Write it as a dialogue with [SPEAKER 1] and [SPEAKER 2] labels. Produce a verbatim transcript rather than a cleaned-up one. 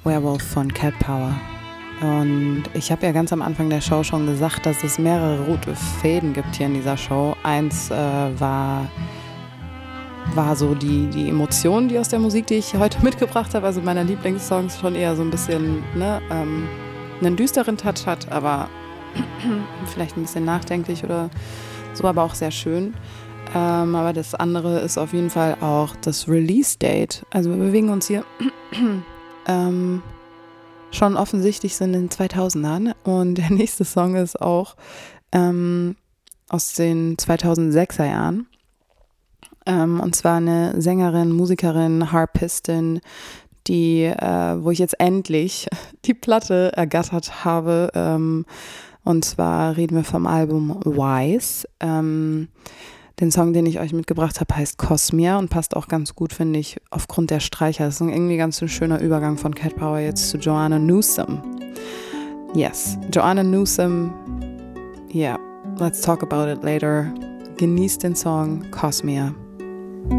[SPEAKER 1] Werewolf von Cat Power. Und ich habe ja ganz am Anfang der Show schon gesagt, dass es mehrere rote Fäden gibt hier in dieser Show. Eins äh, war, war so die, die Emotionen, die aus der Musik, die ich heute mitgebracht habe, also meiner Lieblingssongs, schon eher so ein bisschen ne, ähm, einen düsteren Touch hat, aber vielleicht ein bisschen nachdenklich oder so, aber auch sehr schön. Ähm, aber das andere ist auf jeden Fall auch das Release-Date. Also wir bewegen uns hier ähm, schon offensichtlich sind in den zweitausendern und der nächste Song ist auch ähm, aus den zweitausendsechser Jahren. Ähm, und zwar eine Sängerin, Musikerin, Harpistin, die, äh, wo ich jetzt endlich die Platte ergattert habe. Ähm, und zwar reden wir vom Album Wise. Ähm, Den Song, den ich euch mitgebracht habe, heißt Cosmia und passt auch ganz gut, finde ich, aufgrund der Streicher. Das ist ein irgendwie ganz ein schöner Übergang von Cat Power jetzt zu Joanna Newsom. Yes, Joanna Newsom. Yeah, let's talk about it later. Genießt den Song Cosmia.